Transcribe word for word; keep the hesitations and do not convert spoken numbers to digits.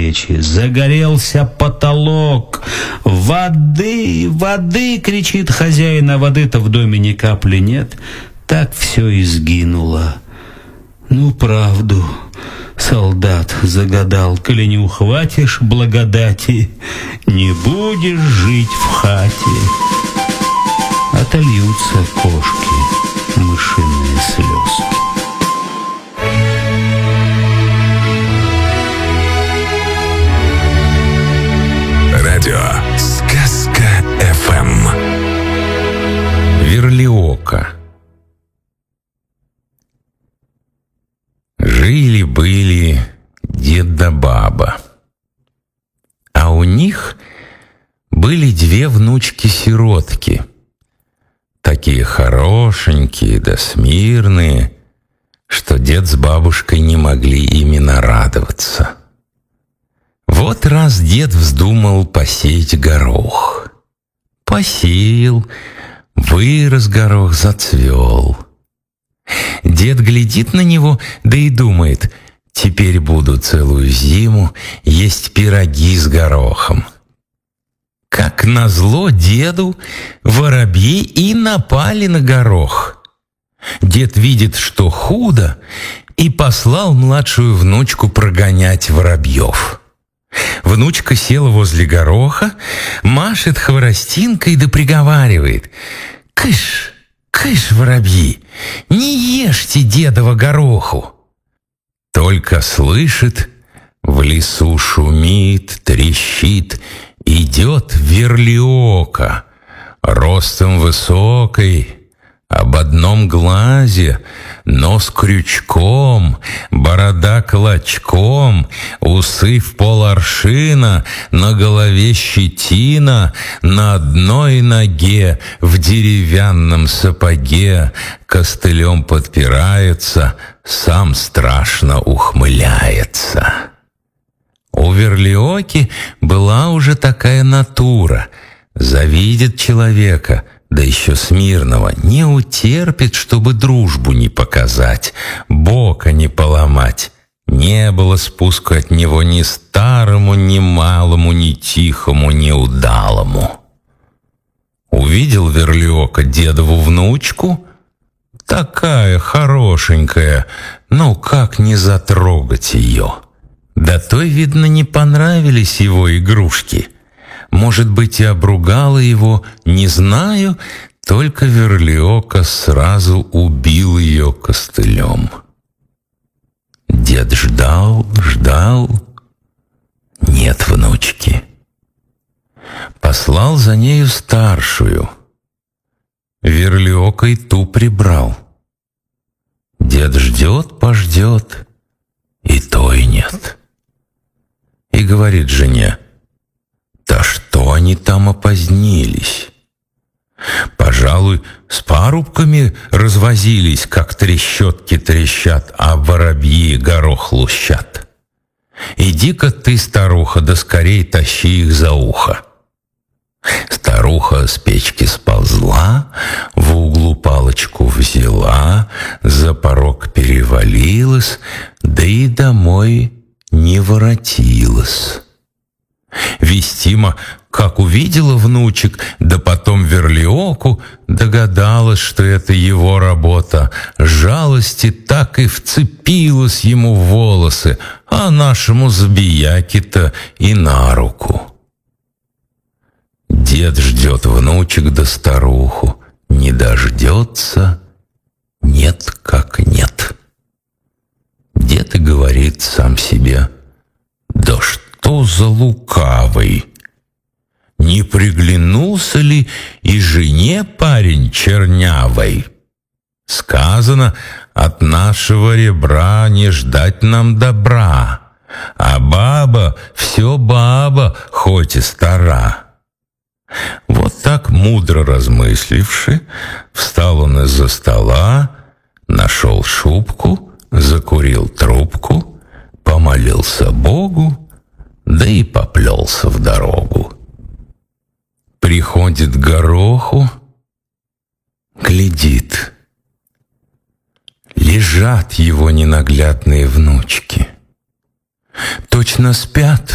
печи. Загорелся потолок. «Воды, воды!» — кричит хозяин, а воды-то в доме ни капли нет. Так все и сгинуло. Ну, правду солдат загадал: коли не ухватишь благодати, не будешь жить в хате. Отольются кошки мышиные слезки. Радио Сказка эф эм. Верлиока. Жили-были дед да баба, а у них были две внучки-сиротки, такие хорошенькие да смирные, что дед с бабушкой не могли ими нарадоваться. Вот раз дед вздумал посеять горох. Посеял, вырос горох, зацвел. Дед глядит на него, да и думает: теперь буду целую зиму есть пироги с горохом. Как назло деду, воробьи и напали на горох. Дед видит, что худо, и послал младшую внучку прогонять воробьев. Внучка села возле гороха, машет хворостинкой да приговаривает: «Кыш, кыш, воробьи, не ешьте дедова гороху!» Только слышит, в лесу шумит, трещит, идет верлиока, ростом высокой, об одном глазе, нос крючком, борода клочком, усы в поларшина, на голове щетина, на одной ноге в деревянном сапоге костылем подпирается, сам страшно ухмыляется. У верлиоки была уже такая натура: завидит человека, да еще смирного, не утерпит, чтобы дружбу не показать, бока не поломать. Не было спуску от него ни старому, ни малому, ни тихому, ни удалому. Увидел верлиока дедову внучку, такая хорошенькая, ну как не затрогать ее? Да той, видно, не понравились его игрушки. Может быть, и обругала его, не знаю, только верлиока сразу убил ее костылем. Дед ждал, ждал, нет внучки. Послал за нею старшую. Верлиока и ту прибрал. Дед ждет, пождет, и той нет. И говорит жене: «Да что они там опозднились? Пожалуй, с парубками развозились, как трещотки трещат, а воробьи горох лущат. Иди-ка ты, старуха, да скорей тащи их за ухо». Старуха с печки сползла, в углу палочку взяла, за порог перевалилась, да и домой не воротилась. Вестима, как увидела внучек, да потом верлиоку, догадалась, что это его работа. Жалости так и вцепилась ему в волосы, а нашему забияке-то и на руку. Дед ждет внучек да старуху, не дождется, нет как нет. Дед и говорит сам себе: «Да что за лукавый! Не приглянулся ли и жене парень чернявой? Сказано, от нашего ребра не ждать нам добра, а баба все баба, хоть и стара». Вот так, мудро размысливши, встал он из-за стола, нашел шубку, закурил трубку, помолился Богу, да и поплелся в дорогу. Приходит к гороху, глядит. Лежат его ненаглядные внучки. Точно спят,